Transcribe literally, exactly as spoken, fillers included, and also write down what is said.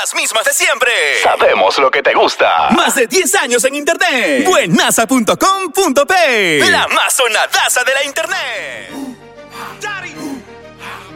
las mismas de siempre. Sabemos lo que te gusta. Más de diez años en internet. Buenaza punto com punto pe. La más sonadaza de la internet.